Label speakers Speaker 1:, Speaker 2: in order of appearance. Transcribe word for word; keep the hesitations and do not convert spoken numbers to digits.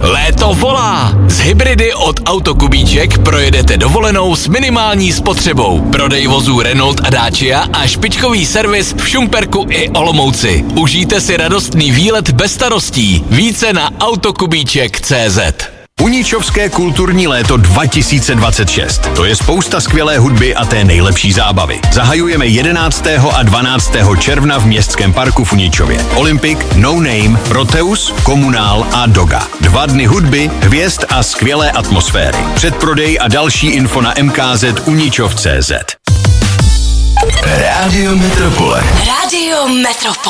Speaker 1: Léto volá! Z hybridy od Autokubíček projedete dovolenou s minimální spotřebou. Prodej vozů Renault a Dacia a špičkový servis v Šumperku i Olomouci. Užijte si radostný výlet bez starostí. Více na autokubíček tečka cé zet.
Speaker 2: Uničovské kulturní léto dva tisíce dvacet šest. To je spousta skvělé hudby a té nejlepší zábavy. Zahajujeme jedenáctého a dvanáctého června v Městském parku v Uničově. Olympic, No Name, Proteus, Komunál a Doga. Dva dny hudby, hvězd a skvělé atmosféry. Předprodej a další info na m k z uničov tečka cé zet.
Speaker 3: Rádio Metropole.
Speaker 4: Rádio Metropole.